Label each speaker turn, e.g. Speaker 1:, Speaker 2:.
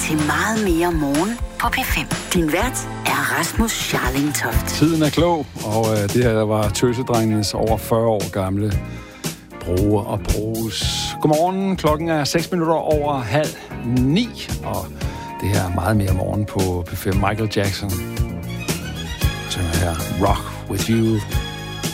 Speaker 1: til Meget mere morgen på P5. Din vært er Rasmus Scharling Toft.
Speaker 2: Tiden er klog, og det her var Tøsedrengenes over 40 år gamle Broge og Broges. Godmorgen, klokken er 6 minutter over 8:30, og det her er Meget mere morgen på P5. Michael Jackson synger her Rock With You.